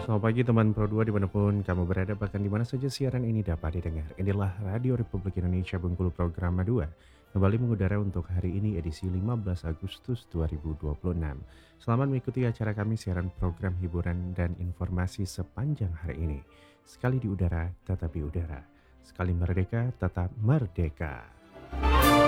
Selamat pagi teman Pro 2 dimanapun kamu berada bahkan di mana saja siaran ini dapat didengar. Inilah Radio Republik Indonesia Bengkulu Program 2 kembali mengudara untuk hari ini edisi 15 Agustus 2026. Selamat mengikuti acara kami siaran program hiburan dan informasi sepanjang hari ini. Sekali di udara, tetap di udara. Sekali merdeka, tetap merdeka.